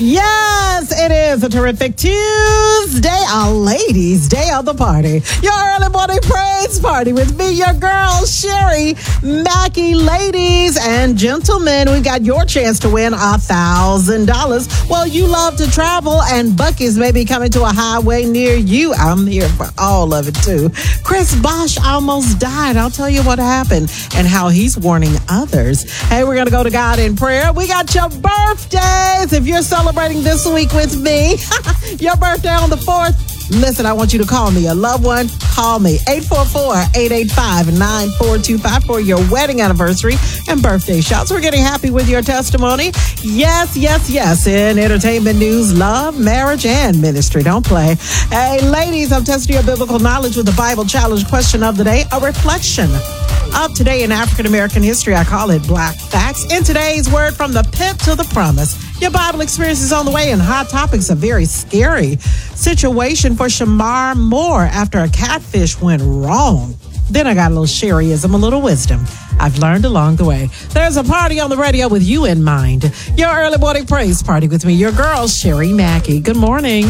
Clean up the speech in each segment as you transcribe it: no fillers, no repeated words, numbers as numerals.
Yes, it is a terrific Tuesday, a ladies' day of the party. Your early morning praise party with me, your girl, Sherry Mackey. Ladies and gentlemen, we got your chance to win $1,000. Well, you love to travel, and Buc-ee's may be coming to a highway near you. I'm here for all of it, too. Chris Bosh almost died. I'll tell you what happened and how he's warning others. Hey, we're going to go to God in prayer. We got your birthdays. If you're celebrating this week with me, your birthday on the 4th, listen, I want you to call me. A loved one, call me. 844-885-9425 for your wedding anniversary and birthday shouts. We're getting happy with your testimony. Yes, yes, yes. In entertainment news, love, marriage, and ministry. Don't play. Hey, ladies, I'm testing your biblical knowledge with the Bible Challenge question of the day, a reflection of today in African American history. I call it Black Facts. In today's word, from the pit to the promise. Your Bible experience is on the way, and hot topics, a very scary situation for Shamar Moore after a catfish went wrong. Then I got a little Sherryism, a little wisdom I've learned along the way. There's a party on the radio with you in mind. Your early morning praise party with me, your girl, Sherry Mackey. Good morning.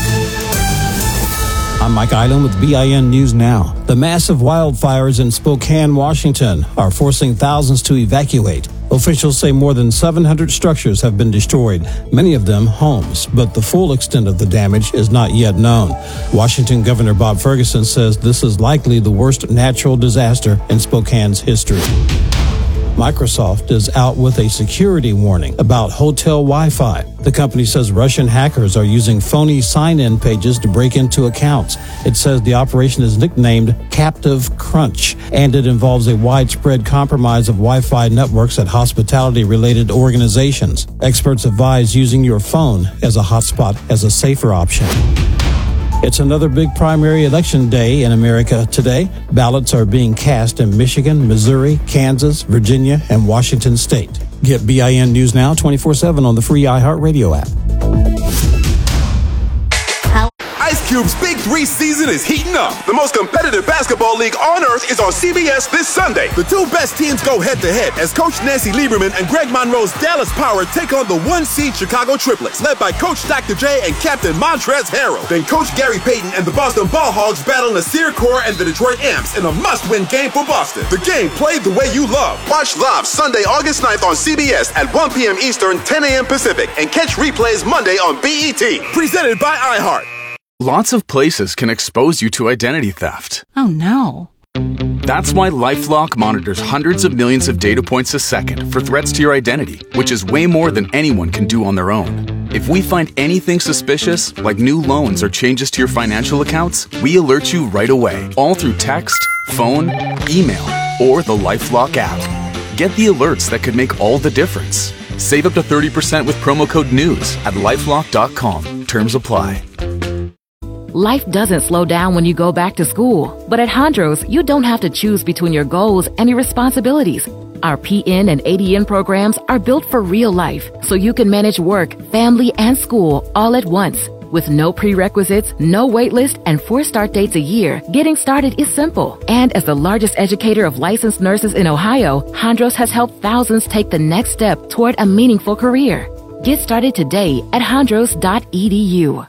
I'm Mike Island with BIN News Now. The massive wildfires in Spokane, Washington are forcing thousands to evacuate. Officials say more than 700 structures have been destroyed, many of them homes, but the full extent of the damage is not yet known. Washington Governor Bob Ferguson says this is likely the worst natural disaster in Spokane's history. Microsoft is out with a security warning about hotel Wi-Fi. The company says Russian hackers are using phony sign-in pages to break into accounts. It says the operation is nicknamed Captive Crunch, and it involves a widespread compromise of Wi-Fi networks at hospitality-related organizations. Experts advise using your phone as a hotspot as a safer option. It's another big primary election day in America today. Ballots are being cast in Michigan, Missouri, Kansas, Virginia, and Washington State. Get BIN News Now 24/7 on the free iHeartRadio app. Ice Cube's Big 3 season is heating up. The most competitive basketball league on earth is on CBS this Sunday. The two best teams go head-to-head as Coach Nancy Lieberman and Greg Monroe's Dallas Power take on the 1-seed Chicago Triplets, led by Coach Dr. J and Captain Montrezl Harrell. Then Coach Gary Payton and the Boston Ball Hogs battle Nasir Kaur and the Detroit Amps in a must-win game for Boston. The game played the way you love. Watch live Sunday, August 9th on CBS at 1 p.m. Eastern, 10 a.m. Pacific, and catch replays Monday on BET. Presented by iHeart. Lots of places can expose you to identity theft. Oh no. That's why LifeLock monitors hundreds of millions of data points a second for threats to your identity, which is way more than anyone can do on their own. If we find anything suspicious, like new loans or changes to your financial accounts, we alert you right away, all through text, phone, email, or the LifeLock app. Get the alerts that could make all the difference. Save up to 30% with promo code NEWS at LifeLock.com. Terms apply. Life doesn't slow down when you go back to school. But at Hondros, you don't have to choose between your goals and your responsibilities. Our PN and ADN programs are built for real life, so you can manage work, family, and school all at once. With no prerequisites, no wait list, and 4 start dates a year, getting started is simple. And as the largest educator of licensed nurses in Ohio, Hondros has helped thousands take the next step toward a meaningful career. Get started today at hondros.edu.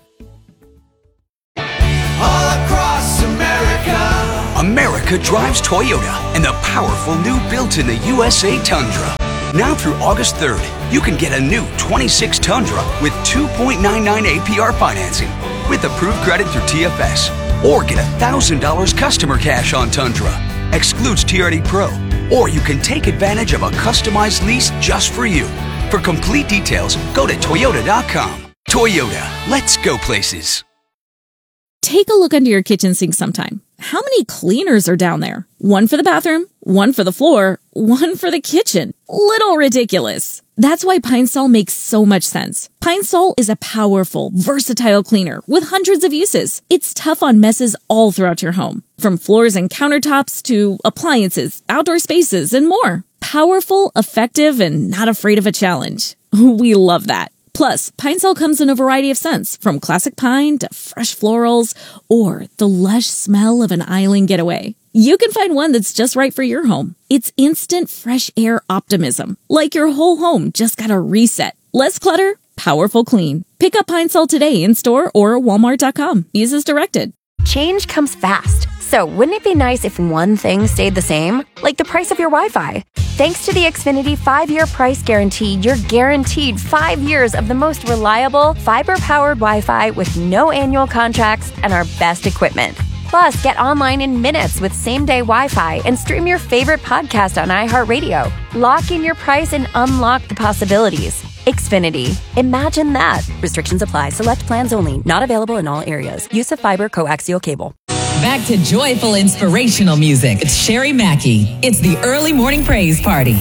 America drives Toyota and the powerful new built-in-the USA Tundra. Now through August 3rd, you can get a new 26 Tundra with 2.99 APR financing with approved credit through TFS. Or get $1,000 customer cash on Tundra. Excludes TRD Pro. Or you can take advantage of a customized lease just for you. For complete details, go to Toyota.com. Toyota, let's go places. Take a look under your kitchen sink sometime. How many cleaners are down there? One for the bathroom, one for the floor, one for the kitchen. Little ridiculous. That's why Pine Sol makes so much sense. Pine Sol is a powerful, versatile cleaner with hundreds of uses. It's tough on messes all throughout your home, from floors and countertops to appliances, outdoor spaces, and more. Powerful, effective, and not afraid of a challenge. We love that. Plus, Pine Sol comes in a variety of scents, from classic pine to fresh florals or the lush smell of an island getaway. You can find one that's just right for your home. It's instant fresh air optimism, like your whole home just got a reset. Less clutter, powerful clean. Pick up Pine Sol today in store or walmart.com. Use as directed. Change comes fast. So wouldn't it be nice if one thing stayed the same? Like the price of your Wi-Fi. Thanks to the Xfinity 5-year price guarantee, you're guaranteed 5 years of the most reliable, fiber-powered Wi-Fi with no annual contracts and our best equipment. Plus, get online in minutes with same-day Wi-Fi and stream your favorite podcast on iHeartRadio. Lock in your price and unlock the possibilities. Xfinity. Imagine that. Restrictions apply. Select plans only. Not available in all areas. Use of fiber coaxial cable. Back to joyful, inspirational music. It's Sherry Mackey. It's the Early Morning Praise Party.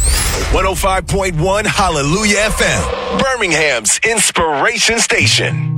105.1 Hallelujah FM. Birmingham's Inspiration Station.